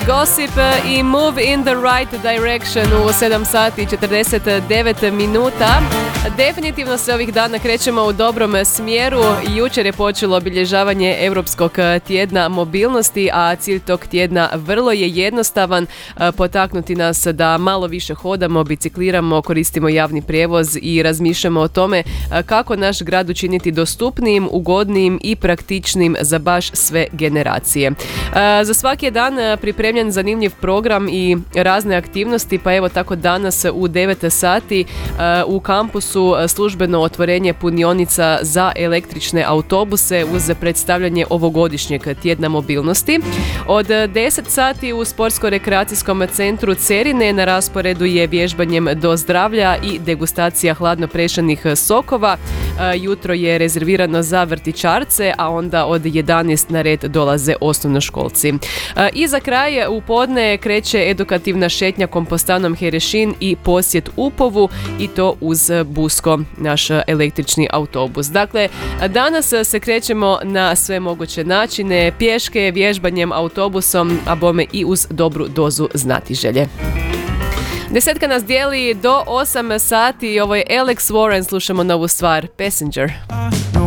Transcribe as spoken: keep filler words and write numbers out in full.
Gossip i Move in the Right Direction u sedam sati i četrdeset devet minuta. Definitivno se ovih dana krećemo u dobrom smjeru. Jučer je počelo obilježavanje Europskog tjedna mobilnosti, a cilj tog tjedna vrlo je jednostavan: potaknuti nas da malo više hodamo, bicikliramo, koristimo javni prijevoz i razmišljamo o tome kako naš grad učiniti dostupnijim, ugodnijim i praktičnim za baš sve generacije. Za svaki je dan pripremljen zanimljiv program i razne aktivnosti, pa evo tako danas u devet sati u kampusu službeno otvorenje punionica za električne autobuse uz predstavljanje ovogodišnjeg tjedna mobilnosti. Od deset sati u sportsko-rekreacijskom centru Cerine na rasporedu je vježbanjem do zdravlja i degustacija hladno prešanih sokova. Jutro je rezervirano za vrtićarce, a onda od jedanaest na red dolaze osnovnoškolci. I za kraj u podne kreće edukativna šetnja kompostanom Herešin i posjet Upovu, i to uz Busko, naš električni autobus. Dakle, danas se krećemo na sve moguće načine: pješke, vježbanjem autobusom, a bome i uz dobru dozu znatiželje. Desetka nas dijeli do osam sati. Ovo je Alex Warren, slušamo novu stvar Passenger.